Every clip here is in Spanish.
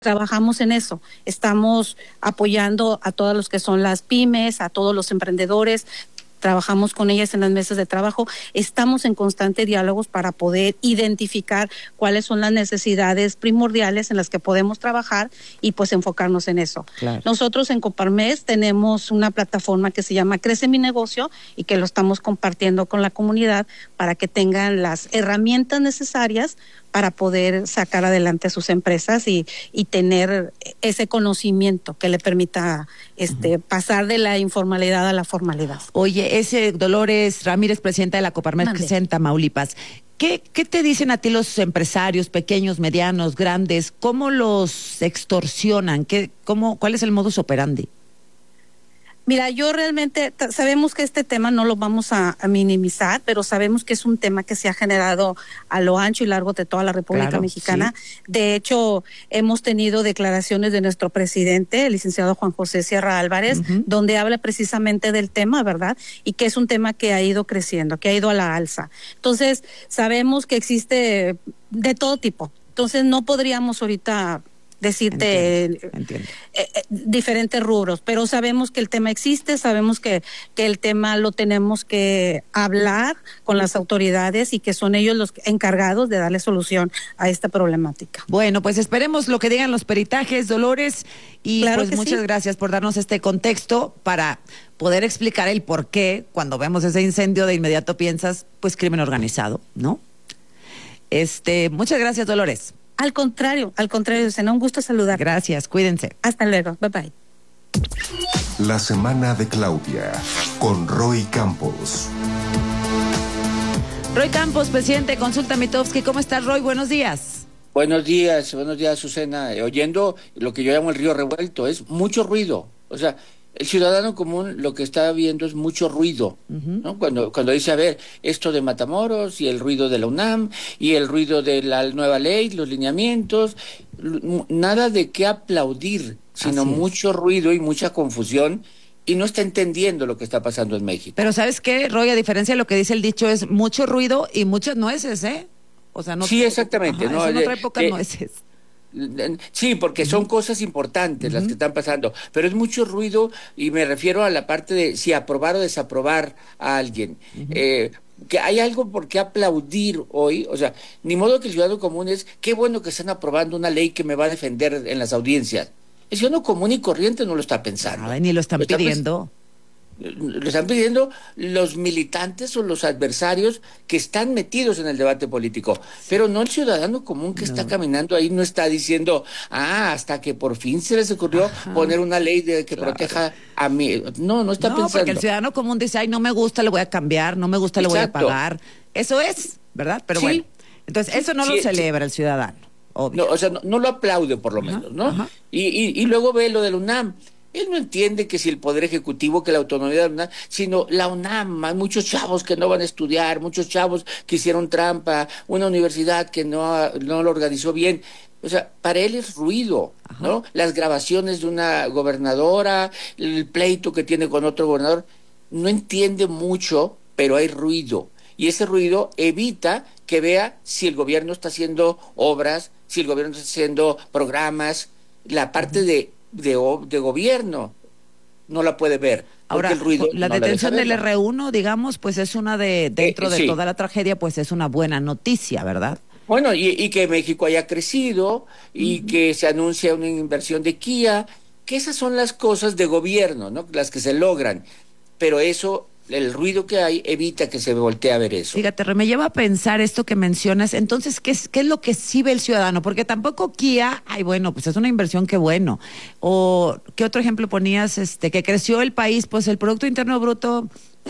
trabajamos en eso. Estamos apoyando a todos los que son las pymes, a todos los emprendedores. Trabajamos con ellas en las mesas de trabajo, estamos en constante diálogos para poder identificar cuáles son las necesidades primordiales en las que podemos trabajar y pues enfocarnos en eso. Claro. Nosotros en Coparmex tenemos una plataforma que se llama Crece Mi Negocio y que lo estamos compartiendo con la comunidad para que tengan las herramientas necesarias para poder sacar adelante sus empresas y tener ese conocimiento que le permita pasar de la informalidad a la formalidad. Oye, ese Dolores Ramírez, presidenta de la Coparmex en Tamaulipas, ¿qué te dicen a ti los empresarios pequeños, medianos, grandes? ¿Cómo los extorsionan? ¿Cuál es el modus operandi? Mira, yo realmente, sabemos que este tema no lo vamos a minimizar, pero sabemos que es un tema que se ha generado a lo ancho y largo de toda la República Mexicana. Sí. De hecho, hemos tenido declaraciones de nuestro presidente, el licenciado Juan José Sierra Álvarez, donde habla precisamente del tema, ¿verdad? Y que es un tema que ha ido creciendo, que ha ido a la alza. Entonces, sabemos que existe de todo tipo. Entonces, no podríamos ahorita decirte Entiendo. Diferentes rubros, pero sabemos que el tema existe, sabemos que el tema lo tenemos que hablar con las autoridades y que son ellos los encargados de darle solución a esta problemática. Bueno, pues esperemos lo que digan los peritajes, Dolores, y claro, pues muchas gracias por darnos este contexto para poder explicar el por qué cuando vemos ese incendio de inmediato piensas, pues crimen organizado, ¿no? Muchas gracias, Dolores. Al contrario, Susana, un gusto saludar. Gracias, cuídense. Hasta luego, bye bye. La semana de Claudia, con Roy Campos. Roy Campos, presidente de Consulta Mitofsky. ¿Cómo estás, Roy? Buenos días. Buenos días, Susana. Oyendo lo que yo llamo el río revuelto, es mucho ruido. O sea, el ciudadano común lo que está viendo es mucho ruido, ¿no? Cuando dice, a ver, esto de Matamoros y el ruido de la UNAM y el ruido de la nueva ley, los lineamientos, nada de qué aplaudir, sino mucho ruido y mucha confusión, y no está entendiendo lo que está pasando en México. Pero ¿sabes qué, Roy? A diferencia de lo que dice el dicho, es mucho ruido y muchas nueces, ¿eh? O sea, no. Sí, exactamente. Ajá, no trae pocas nueces. Sí, porque son cosas importantes las que están pasando, pero es mucho ruido y me refiero a la parte de si aprobar o desaprobar a alguien. Que hay algo por qué aplaudir hoy, o sea, ni modo que el ciudadano común es, qué bueno que están aprobando una ley que me va a defender en las audiencias. El ciudadano común y corriente no lo está pensando. Ay, ni lo están pidiendo. Lo están pidiendo los militantes o los adversarios que están metidos en el debate político, pero no el ciudadano común que está caminando ahí, no está diciendo, hasta que por fin se les ocurrió poner una ley que proteja a mí. No está pensando. Porque el ciudadano común dice, ay, no me gusta, le voy a cambiar, no me gusta, le voy a pagar. Eso es, ¿verdad? Pero bueno, entonces eso no lo celebra el ciudadano, obvio. No, o sea, no lo aplaude por lo menos, ¿no? Y luego ve lo del UNAM. Él no entiende que si el Poder Ejecutivo, que la autonomía de la UNAM, sino la UNAM, hay muchos chavos que no van a estudiar, muchos chavos que hicieron trampa, una universidad que no lo organizó bien. O sea, para él es ruido, ¿no? Las grabaciones de una gobernadora, el pleito que tiene con otro gobernador, no entiende mucho, pero hay ruido. Y ese ruido evita que vea si el gobierno está haciendo obras, si el gobierno está haciendo programas, la parte de gobierno no la puede ver. Ahora, el ruido la detención del R1, digamos, pues es una dentro de toda la tragedia, pues es una buena noticia, ¿verdad? Bueno, y que México haya crecido y que se anuncia una inversión de Kia, que esas son las cosas de gobierno, ¿no? Las que se logran, pero eso, el ruido que hay evita que se voltee a ver eso. Fíjate, me lleva a pensar esto que mencionas. Entonces, ¿qué es lo que sí ve el ciudadano? Porque tampoco Kia, bueno, pues es una inversión, qué bueno. O, ¿qué otro ejemplo ponías? Que creció el país, pues el Producto Interno Bruto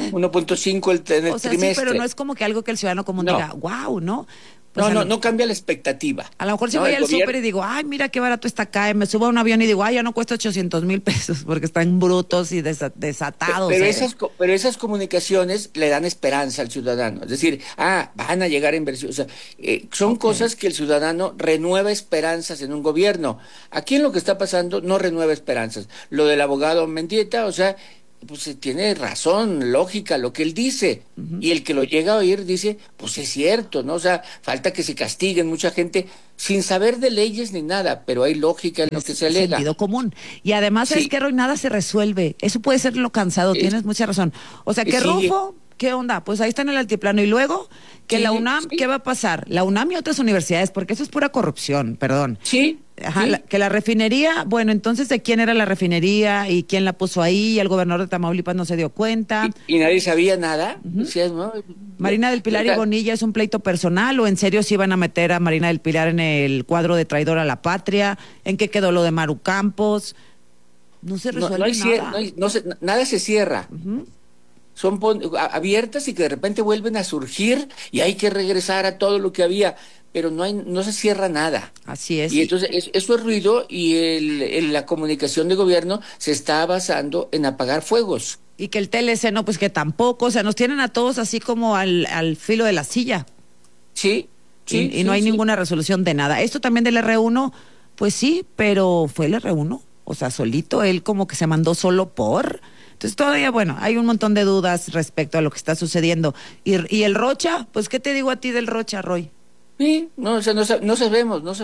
1.5 en el trimestre. Sí, pero no es como que algo que el ciudadano común diga, wow, ¿no? Pues no cambia la expectativa. A lo mejor si voy al súper y digo, ay, mira qué barato está acá, y me subo a un avión y digo, ay, ya no cuesta 800,000 pesos porque están brutos y desatados. Pero esas comunicaciones le dan esperanza al ciudadano. Es decir, van a llegar a inversiones. O sea, son cosas que el ciudadano renueva esperanzas en un gobierno. Aquí en lo que está pasando no renueva esperanzas. Lo del abogado Mendieta, o sea, pues tiene razón, lógica lo que él dice, y el que lo llega a oír dice, pues es cierto, ¿no? O sea, falta que se castiguen mucha gente sin saber de leyes ni nada, pero hay lógica en lo que se alega. Sentido común. Y además es que, Roy, nada se resuelve. Eso puede ser lo cansado, tienes mucha razón. O sea, que Rufo, ¿qué onda? Pues ahí está en el altiplano. Y luego, que la UNAM, ¿qué va a pasar? La UNAM y otras universidades, porque eso es pura corrupción, perdón. Sí. Ajá, que la refinería, bueno, entonces, ¿de quién era la refinería y quién la puso ahí? El gobernador de Tamaulipas no se dio cuenta. ¿Y nadie sabía nada? Decías, ¿no? Marina del Pilar y Bonilla, ¿es un pleito personal o en serio se iban a meter a Marina del Pilar en el cuadro de traidor a la patria? ¿En qué quedó lo de Maru Campos? No se resuelve nada. Nada se cierra. Son abiertas y que de repente vuelven a surgir y hay que regresar a todo lo que había, pero no se cierra nada. Así es. Y entonces eso es ruido y la comunicación de gobierno se está basando en apagar fuegos. Y que el TLC no, pues que tampoco, o sea, nos tienen a todos así como al filo de la silla. Sí. Y no hay ninguna resolución de nada. Esto también del R1, pues sí, pero fue el R1, o sea, solito, él como que se mandó solo por... Entonces todavía, bueno, hay un montón de dudas respecto a lo que está sucediendo. ¿Y el Rocha? Pues, ¿qué te digo a ti del Rocha, Roy? Sí, no, o sea, no sabemos, ¿no?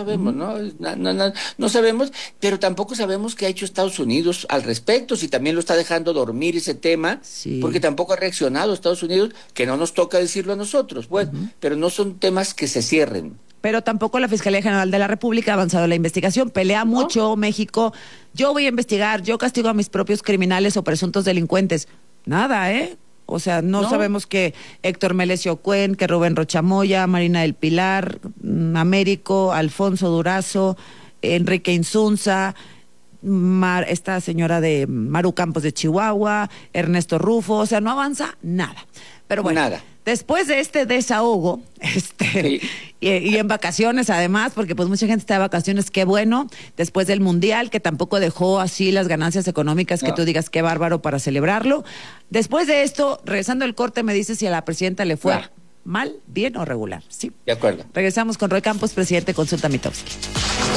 No sabemos, pero tampoco sabemos qué ha hecho Estados Unidos al respecto, si también lo está dejando dormir ese tema, porque tampoco ha reaccionado Estados Unidos, que no nos toca decirlo a nosotros, bueno, pero no son temas que se cierren. Pero tampoco la Fiscalía General de la República ha avanzado en la investigación. Pelea mucho México. Yo voy a investigar, yo castigo a mis propios criminales o presuntos delincuentes. Nada, ¿eh? O sea, no sabemos que Héctor Melesio Cuen, que Rubén Rochamoya, Marina del Pilar, Américo, Alfonso Durazo, Enrique Insunza, esta señora de Maru Campos de Chihuahua, Ernesto Rufo, o sea, no avanza nada. Pero bueno, nada. Después de este desahogo, y en vacaciones además, porque pues mucha gente está de vacaciones, qué bueno, después del Mundial, que tampoco dejó así las ganancias económicas que tú digas qué bárbaro para celebrarlo. Después de esto, regresando al corte, me dices si a la presidenta le fue mal, bien o regular. Sí. De acuerdo. Regresamos con Roy Campos, presidente de Consulta Mitofsky.